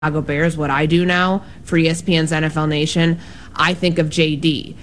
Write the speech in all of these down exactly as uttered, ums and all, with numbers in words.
Chicago Bears, what I do now for E S P N's N F L Nation, I think of J D.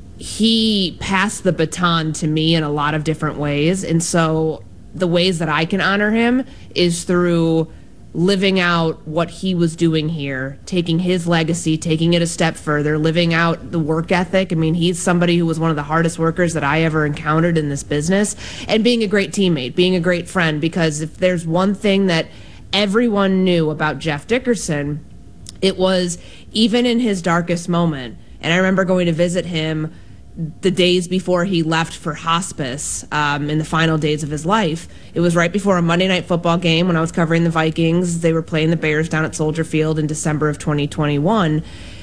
He passed the baton to me in a lot of different ways. And so the ways that I can honor him is through living out what he was doing here, taking his legacy, taking it a step further, living out the work ethic. I mean, he's somebody who was one of the hardest workers that I ever encountered in this business, and being a great teammate, being a great friend, because if there's one thing that everyone knew about Jeff Dickerson, it was even in his darkest moment. And I remember going to visit him the days before he left for hospice, um, in the final days of his life. It was right before a Monday Night Football game when I was covering the Vikings. They were playing the Bears down at Soldier Field in December of twenty twenty-one.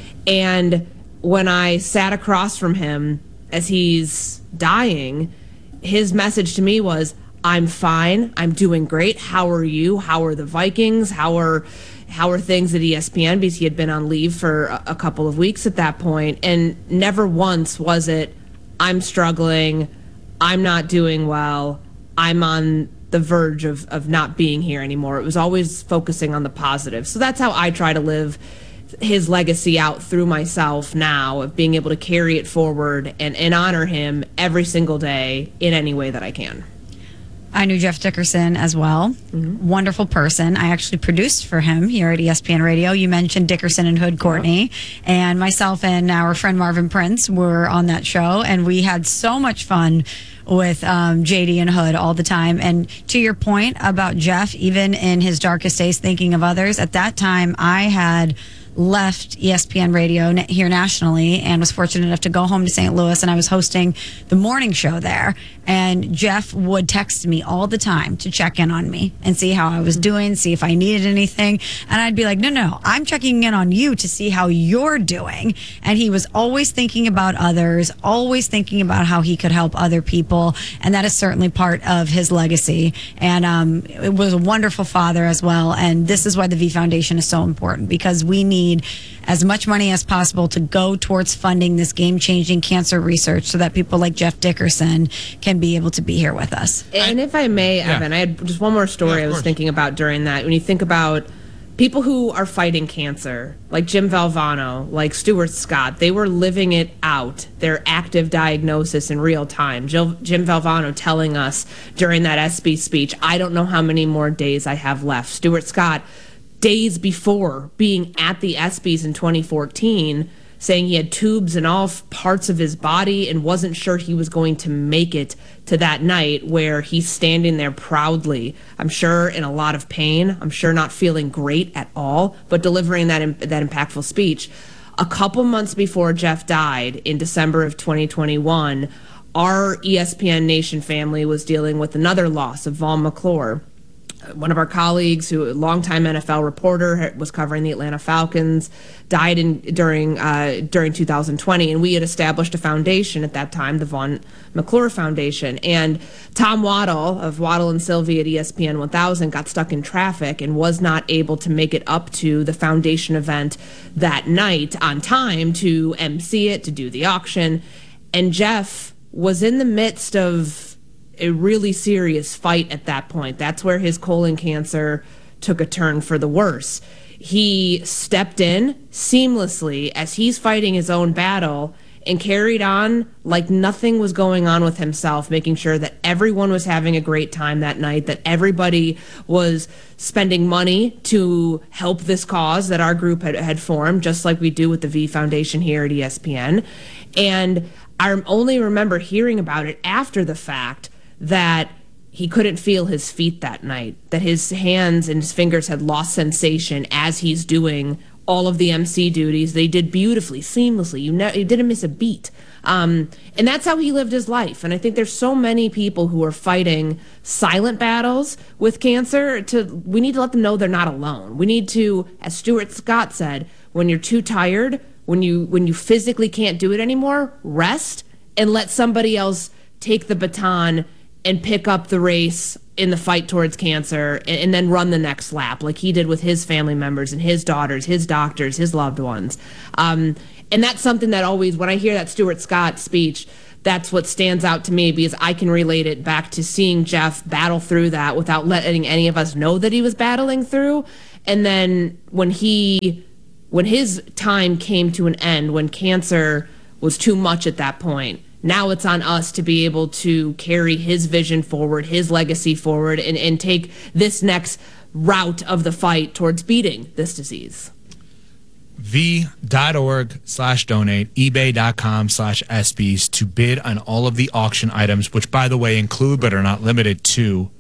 And when I sat across from him as he's dying, his message to me was, I'm fine. I'm doing great. How are you? How are the Vikings? How are how are things at E S P N? Because he had been on leave for a, a couple of weeks at that point. And never once was it, I'm struggling. I'm not doing well. I'm on the verge of, of not being here anymore. It was always focusing on the positive. So that's how I try to live his legacy out through myself now, of being able to carry it forward and, and honor him every single day in any way that I can. I knew Jeff Dickerson as well. Mm-hmm. Wonderful person. I actually produced for him here at E S P N Radio. You mentioned Dickerson and Hood, Courtney, yep. And myself and our friend Marvin Prince were on that show, and we had so much fun with um, J D and Hood all the time. And to your point about Jeff, even in his darkest days, thinking of others, at that time I had left E S P N Radio here nationally and was fortunate enough to go home to Saint Louis, and I was hosting the morning show there. And Jeff would text me all the time to check in on me and see how I was doing, see if I needed anything. And I'd be like, no, no, I'm checking in on you to see how you're doing. And he was always thinking about others, always thinking about how he could help other people. And that is certainly part of his legacy. And um, it was a wonderful father as well. And this is why the V Foundation is so important, because we need as much money as possible to go towards funding this game-changing cancer research so that people like Jeff Dickerson can be able to be here with us. And if I may, yeah. Evan, I had just one more story yeah, I was course. thinking about during that. When you think about people who are fighting cancer, like Jim Valvano, like Stuart Scott, they were living it out, their active diagnosis in real time. Jim Valvano telling us during that ESPY speech, I don't know how many more days I have left. Stuart Scott, days before being at the ESPYs in twenty fourteen, saying he had tubes in all parts of his body and wasn't sure he was going to make it to that night, where he's standing there proudly, I'm sure in a lot of pain, I'm sure not feeling great at all, but delivering that that impactful speech. A couple months before Jeff died in December of twenty twenty-one, our E S P N Nation family was dealing with another loss of Vaughn McClure. One of our colleagues, who a longtime N F L reporter, was covering the Atlanta Falcons, died in during uh, during two thousand twenty, and we had established a foundation at that time, the Vaughn McClure Foundation. And Tom Waddle of Waddle and Sylvie at E S P N one thousand got stuck in traffic and was not able to make it up to the foundation event that night on time to emcee it, to do the auction. And Jeff was in the midst of a really serious fight at that point. That's where his colon cancer took a turn for the worse. He stepped in seamlessly as he's fighting his own battle and carried on like nothing was going on with himself, making sure that everyone was having a great time that night, that everybody was spending money to help this cause that our group had, had formed, just like we do with the V Foundation here at E S P N. And I only remember hearing about it after the fact, that he couldn't feel his feet that night, that his hands and his fingers had lost sensation as he's doing all of the M C duties. They did beautifully, seamlessly. You, ne- you didn't miss a beat. Um, and that's how he lived his life. And I think there's so many people who are fighting silent battles with cancer. To we need to let them know they're not alone. We need to, as Stuart Scott said, when you're too tired, when you when you physically can't do it anymore, rest and let somebody else take the baton and pick up the race in the fight towards cancer, and, and then run the next lap like he did with his family members and his daughters, his doctors, his loved ones. Um, and that's something that always, when I hear that Stuart Scott speech, that's what stands out to me, because I can relate it back to seeing Jeff battle through that without letting any of us know that he was battling through. And then when he, when his time came to an end, when cancer was too much at that point, now it's on us to be able to carry his vision forward, his legacy forward, and, and take this next route of the fight towards beating this disease. V.org slash donate, ebay.com slash SBs to bid on all of the auction items, which, by the way, include but are not limited to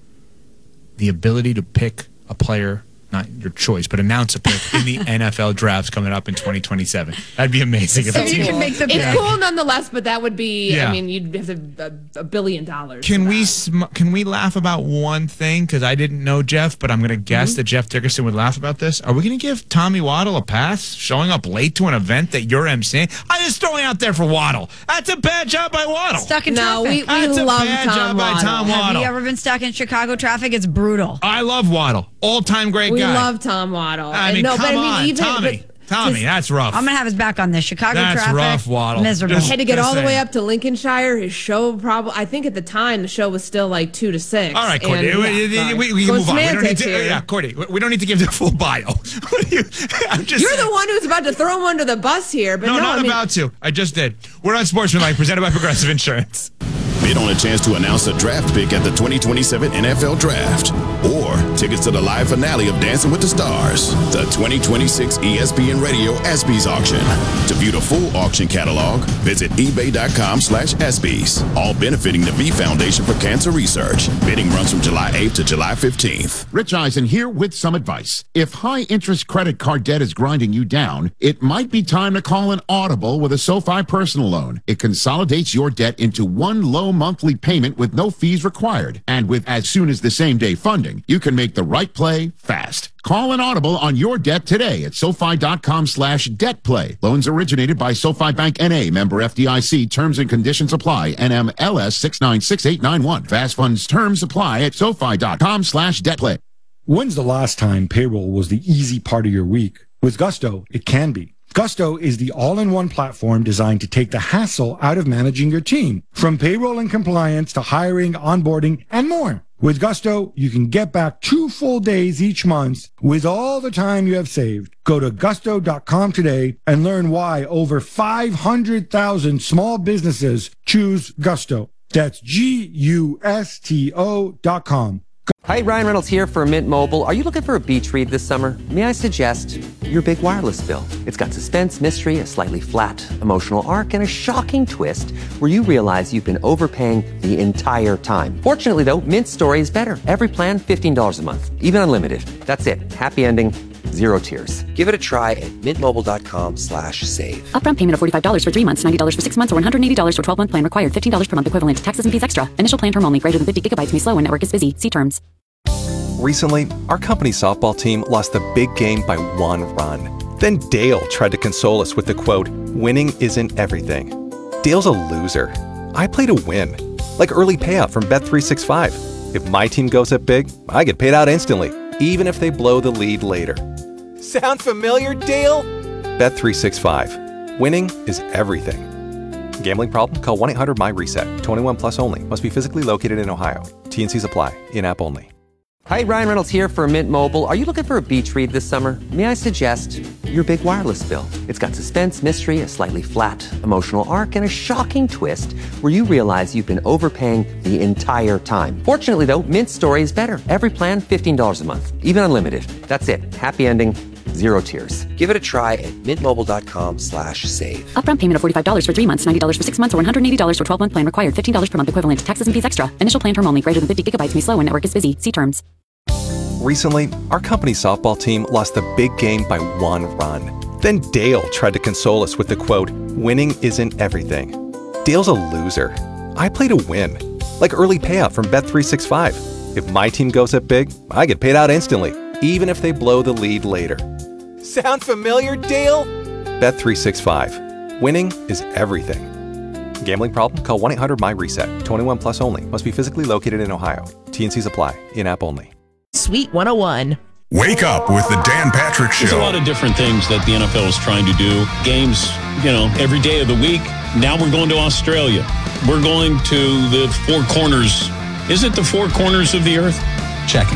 the ability to pick a player, not your choice, but announce a pick in the N F L drafts coming up in twenty twenty-seven. That'd be amazing. So if you team, can make the pick. It's cool nonetheless, but that would be, Yeah. I mean, you'd have to, a, a billion dollars. Can for we that. sm- can we laugh about one thing? Because I didn't know Jeff, but I'm going to guess Mm-hmm. that Jeff Dickerson would laugh about this. Are we going to give Tommy Waddle a pass showing up late to an event that you're emceeing? I'm just throwing out there for Waddle. That's a bad job by Waddle. Stuck in No, traffic. we, we That's a love bad Tom job by Waddle. Tom Have Waddle. you ever been stuck in Chicago traffic? It's brutal. I love Waddle. All-time great We guy. love Tom Waddle. I And mean, no, come but I mean, on, even, Tommy. but Tommy, just- that's rough. I'm going to have his back on this. Chicago That's traffic. rough, Waddle. Miserable. Just- had to get Just all the way saying. up to Lincolnshire. His show probably, I think at the time, the show was still like two to six. All right, Courtney. And, we, yeah, sorry. we, we can Going move on. We don't need semantics to, here. yeah, Courtney. We we don't need to give the full bio. What are you, I'm just You're saying. the one who's about to throw him under the bus here. But No, no, not I mean, about to. I just did. We're on Sportsmanlike, presented by Progressive Insurance. Bid on a chance to announce a draft pick at the twenty twenty-seven N F L Draft, or tickets to the live finale of Dancing with the Stars, the twenty twenty-six E S P N Radio ESPYs auction. To view the full auction catalog, visit ebay.com slash ESPYs, all benefiting the V Foundation for Cancer Research. Bidding runs from July eighth to July fifteenth. Rich Eisen here with some advice. If high-interest credit card debt is grinding you down, it might be time to call an Audible with a SoFi personal loan. It consolidates your debt into one low monthly payment with no fees required. And with as soon as the same-day funding, you can make the right play fast. Call an Audible on your debt today at SoFi.com slash debt play. Loans originated by SoFi Bank N A, member F D I C. Terms and conditions apply. N M L S six nine six eight nine one. Fast funds terms apply at SoFi.com slash debt play. When's the last time payroll was the easy part of your week? With Gusto, it can be. Gusto is the all-in-one platform designed to take the hassle out of managing your team, from payroll and compliance to hiring, onboarding, and more. With Gusto, you can get back two full days each month with all the time you have saved. Go to gusto dot com today and learn why over five hundred thousand small businesses choose Gusto. That's G U S T O dot com. Hi, Ryan Reynolds here for Mint Mobile. Are you looking for a beach read this summer? May I suggest your big wireless bill? It's got suspense, mystery, a slightly flat emotional arc, and a shocking twist where you realize you've been overpaying the entire time. Fortunately, though, Mint's story is better. Every plan, fifteen dollars a month, even unlimited. That's it. Happy ending, zero tears. Give it a try at mintmobile.com slash save. Upfront payment of forty-five dollars for three months, ninety dollars for six months, or one hundred eighty dollars for twelve-month plan required. fifteen dollars per month equivalent. Taxes and fees extra. Initial plan term only. Greater than fifty gigabytes may slow when network is busy. See terms. Recently, our company softball team lost the big game by one run. Then Dale tried to console us with the quote, "Winning isn't everything." Dale's a loser. I play to win. Like early payout from Bet three sixty-five. If my team goes up big, I get paid out instantly, even if they blow the lead later. Sound familiar, Dale? Bet three sixty-five. Winning is everything. Gambling problem? Call one eight hundred M Y reset. twenty-one plus only. Must be physically located in Ohio. T and Cs apply. In-app only. Hi, Ryan Reynolds here for Mint Mobile. Are you looking for a beach read this summer? May I suggest your big wireless bill? It's got suspense, mystery, a slightly flat emotional arc, and a shocking twist where you realize you've been overpaying the entire time. Fortunately, though, Mint's story is better. Every plan, fifteen dollars a month, even unlimited. That's it. Happy ending, zero tears. Give it a try at mintmobile.com slash save. Upfront payment of forty-five dollars for three months, ninety dollars for six months, or one hundred eighty dollars for twelve-month plan required. fifteen dollars per month equivalent. Taxes and fees extra. Initial plan term only. Greater than fifty gigabytes may slow when network is busy. See terms. Recently, our company softball team lost the big game by one run. Then Dale tried to console us with the quote, "Winning isn't everything." Dale's a loser. I play to win. Like early payout from Bet three sixty-five. If my team goes up big, I get paid out instantly, even if they blow the lead later. Sound familiar, Dale? Bet three sixty-five. Winning is everything. Gambling problem? Call one eight hundred M Y reset. twenty-one plus only. Must be physically located in Ohio. T and Cs apply. In-app only. Sweet one oh one. Wake up with the Dan Patrick Show. There's a lot of different things that the N F L is trying to do. Games, you know, every day of the week. Now we're going to Australia. We're going to the four corners. Is it the four corners of the earth? Checking.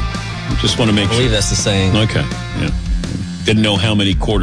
Just want to make I believe sure. that's the saying. Okay. Yeah. Didn't know how many quarters.